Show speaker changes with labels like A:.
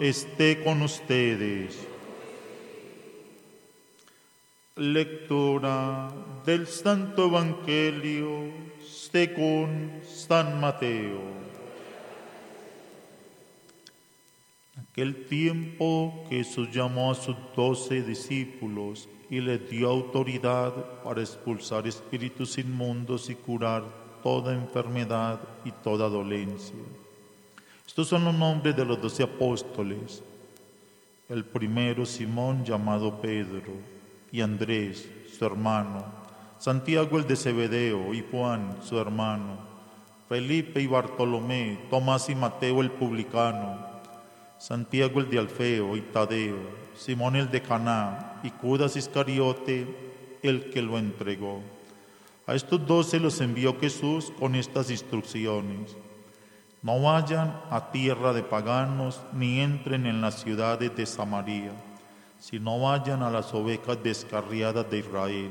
A: esté con ustedes. Lectura del Santo Evangelio según San Mateo. En aquel tiempo Jesús llamó a sus 12 discípulos y les dio autoridad para expulsar espíritus inmundos y curar toda enfermedad y toda dolencia. Estos son los nombres de los 12 apóstoles. El primero, Simón, llamado Pedro, y Andrés, su hermano, Santiago el de Zebedeo, y Juan, su hermano, Felipe y Bartolomé, Tomás y Mateo el publicano, Santiago el de Alfeo y Tadeo, Simón el de Caná, y Judas Iscariote, el que lo entregó. A estos 12 los envió Jesús con estas instrucciones: no vayan a tierra de paganos, ni entren en las ciudades de Samaria, sino vayan a las ovejas descarriadas de Israel.